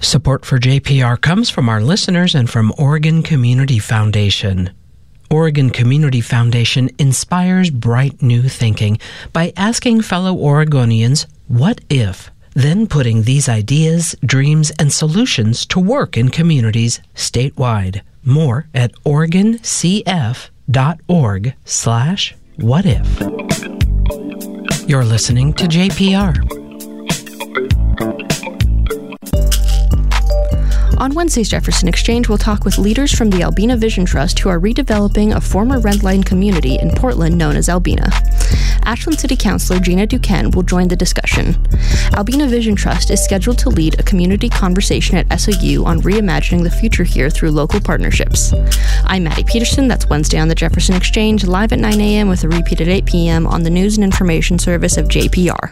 Support for JPR comes from our listeners and from Oregon Community Foundation. Oregon Community Foundation inspires bright new thinking by asking fellow Oregonians, what if? Then putting these ideas, dreams, and solutions to work in communities statewide. More at OregonCF.org/whatif. You're listening to JPR. On Wednesday's Jefferson Exchange, we'll talk with leaders from the Albina Vision Trust who are redeveloping a former red line community in Portland known as Albina. Ashland City Councilor Gina Duquesne will join the discussion. Albina Vision Trust is scheduled to lead a community conversation at SOU on reimagining the future here through local partnerships. I'm Maddie Peterson. That's Wednesday on the Jefferson Exchange, live at 9 a.m. with a repeat at 8 p.m. on the news and information service of JPR.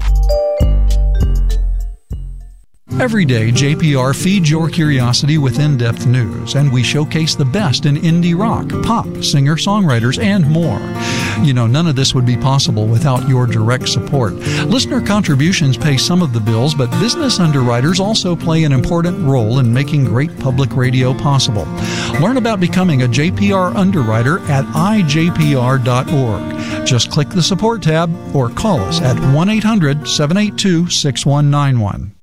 Every day, JPR feeds your curiosity with in-depth news, and we showcase the best in indie rock, pop, singer-songwriters, and more. You know, none of this would be possible without your direct support. Listener contributions pay some of the bills, but business underwriters also play an important role in making great public radio possible. Learn about becoming a JPR underwriter at ijpr.org. Just click the support tab or call us at 1-800-782-6191.